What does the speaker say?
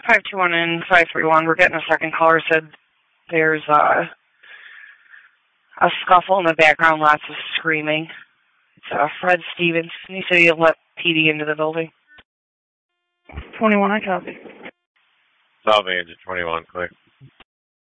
521 and 531. We're getting a second caller. Said there's a scuffle in the background, lots of screaming. It's Fred Stevens. He said he'll let PD into the building. 21, I copy. South Engine 21, click.